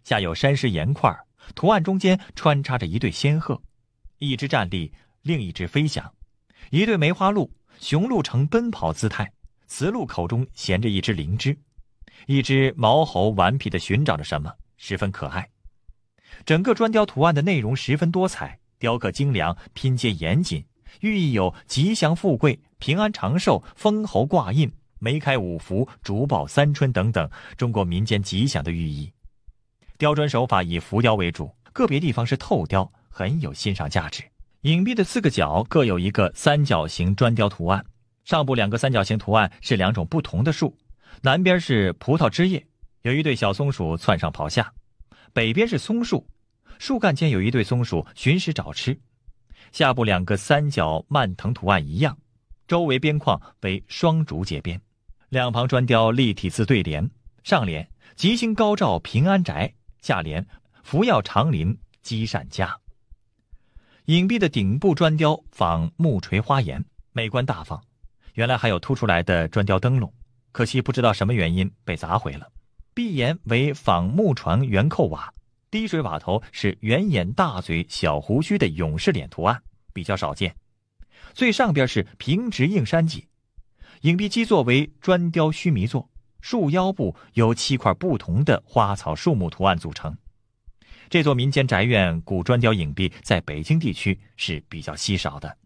下有山石岩块，图案中间穿插着一对仙鹤，一只站立，另一只飞翔。一对梅花鹿，雄鹿呈奔跑姿态，雌鹿口中衔着一只灵芝，一只毛猴顽皮地寻找着什么，十分可爱。整个砖雕图案的内容十分多彩，雕刻精良，拼接严谨，寓意有吉祥富贵、平安长寿、封侯挂印、梅开五福、竹报三春等等中国民间吉祥的寓意。雕砖手法以浮雕为主，个别地方是透雕，很有欣赏价值。影壁的4个角各有一个三角形砖雕图案，上部2个三角形图案是2种不同的树，南边是葡萄枝叶，有一对小松鼠窜上跑下；北边是松树，树干间有一对松鼠寻食找吃。下部2个三角蔓藤图案一样，周围边框为双竹节边，两旁砖雕立体字对联，上联吉星高照平安宅，下联福耀长林积善家。影壁的顶部砖雕仿木锤花檐，美观大方，原来还有凸出来的砖雕灯笼，可惜不知道什么原因被砸毁了。壁檐为仿木船圆扣瓦，滴水瓦头是圆眼大嘴小胡须的勇士脸图案，比较少见。最上边是平直硬山脊，影壁基座为砖雕须弥座，树腰部由7块不同的花草树木图案组成。这座民间宅院古砖雕影壁在北京地区是比较稀少的。